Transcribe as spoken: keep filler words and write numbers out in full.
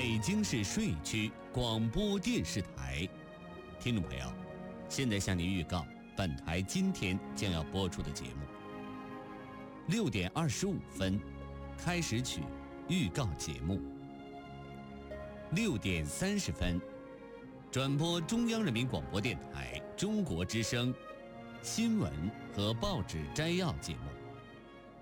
北京市税区广播电视台。听众朋友，现在向您预告本台今天将要播出的节目。六点二十五分，开始曲预告节目。六点三十分，转播中央人民广播电台中国之声新闻和报纸摘要节目。